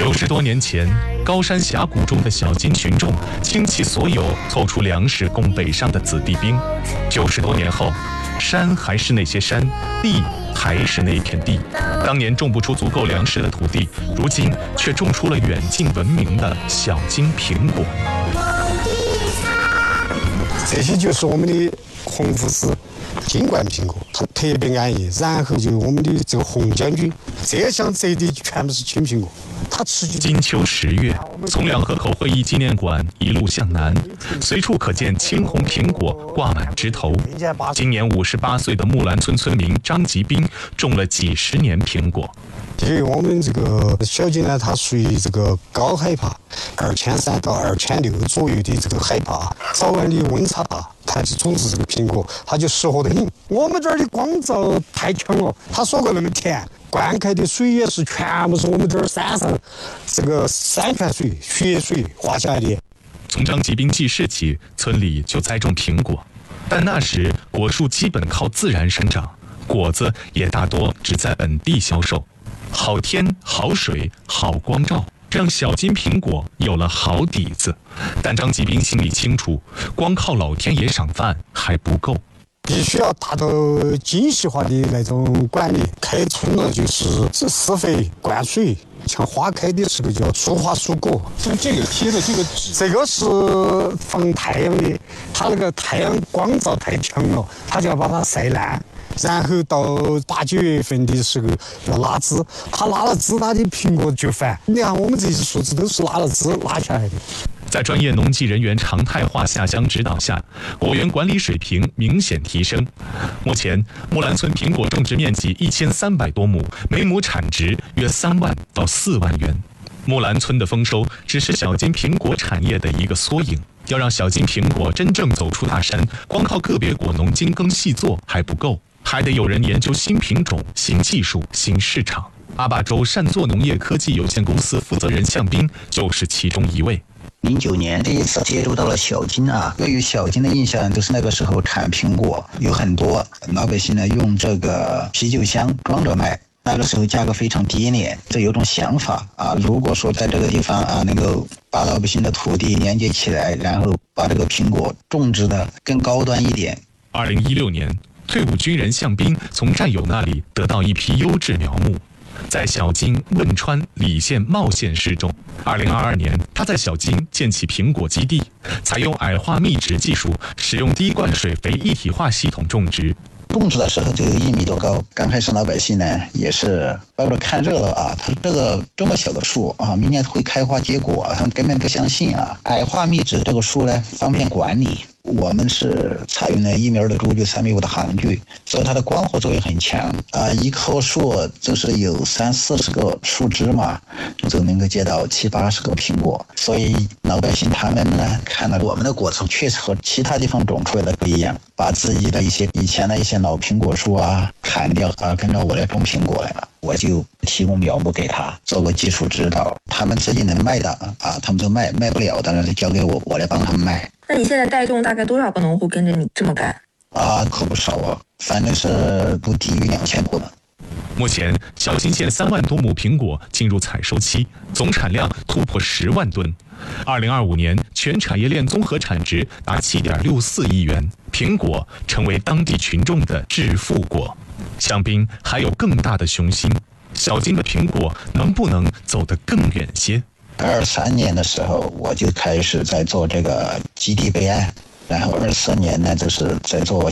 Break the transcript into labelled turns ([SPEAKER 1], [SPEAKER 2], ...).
[SPEAKER 1] 90多年前，高山峡谷中的小金群众倾其所有凑出粮食供北上的子弟兵。90多年后，山还是那些山，地还是那片地。当年种不出足够粮食的土地，如今却种出了远近闻名的小金苹果。
[SPEAKER 2] 这些就是我们的红富士金冠苹果，它特别安逸。然后就我们的这个红将军，这项这地全部是青苹果。它持续。
[SPEAKER 1] 金秋10月，从两河口会议纪念馆一路向南，随处可见青红苹果挂满枝头。今年58岁的木兰村村民张吉兵种了几十年苹果。
[SPEAKER 2] 因为我们这个小金呢，它属于这个高海拔，2300到2600左右的这个海拔，早晚的温差大，它就种植这个苹果，它就适合得很。我们这儿的光照太强了，它说过那么甜，灌溉的水也是全部是我们这儿山上这个山泉水、雪水化下来的。
[SPEAKER 1] 从张吉兵记事起，村里就栽种苹果，但那时果树基本靠自然生长，果子也大多只在本地销售。好天、好水、好光照，让小金苹果有了好底子。但张吉兵心里清楚，光靠老天爷赏饭还不够，
[SPEAKER 2] 必须要达到精细化的那种管理。开春了就是施肥、灌水，像花开的时候就要疏花疏果。
[SPEAKER 3] 像这个贴的这个纸，
[SPEAKER 2] 这个是防太阳的，它那个太阳光照太强了，它就要把它晒烂。然后到8、9月份的时候要拉枝，它拉了枝，它的苹果就烦。你看我们这些树枝都是拉了枝拉下来的。
[SPEAKER 1] 在专业农技人员常态化下乡指导下，果园管理水平明显提升。目前，木兰村苹果种植面积1300多亩，每亩产值约3万到4万元。木兰村的丰收只是小金苹果产业的一个缩影。要让小金苹果真正走出大山，光靠个别果农精耕细作还不够，还得有人研究新品种、新技术、新市场。阿坝州善作农业科技有限公司负责人向斌就是其中一位。
[SPEAKER 4] 09年这一次接触到了小金啊，对于小金的印象就是那个时候产苹果，有很多老百姓呢用这个啤酒箱装着卖。那个时候价格非常低廉，这有种想法啊，如果说在这个地方啊能够把老百姓的土地连接起来，然后把这个苹果种植的更高端一点。
[SPEAKER 1] 2016年，退伍军人向斌从战友那里得到一批优质苗木，在小金、汶川、礼县、茂县试种。2022年，他在小金建起苹果基地，采用矮化密植技术，使用滴灌水肥一体化系统种植。
[SPEAKER 4] 种植的时候就有1米多高，刚开始老百姓呢也是抱着看热闹啊，他这么小的树啊，明年会开花结果，他们根本不相信啊。矮化密植这个树呢方便管理，我们是采用了1米2的株距、3米5的行距，所以它的光合作用很强啊。一棵树就是有30-40个树枝嘛，就能够结到70-80个苹果。所以老百姓他们呢看到我们的果子确实和其他地方种出来的不一样，把自己的以前的一些老苹果树啊砍掉啊，跟着我来种苹果来了。我就提供苗木给他做个技术指导，他们自己能卖的啊，他们就卖不了，当然就交给我，我来帮他们卖。
[SPEAKER 5] 那你现在带动大概多少个农户跟着你这么干？
[SPEAKER 4] 啊，可不少啊，反正是不低于2000户的。
[SPEAKER 1] 目前，小金县3万多亩苹果进入采收期，总产量突破10万吨。2025年，全产业链综合产值达7.64亿元，苹果成为当地群众的致富果。向斌还有更大的雄心，小金的苹果能不能走得更远些
[SPEAKER 4] ？23年的时候，我就开始在做这个基地备案，然后24年呢，就是在做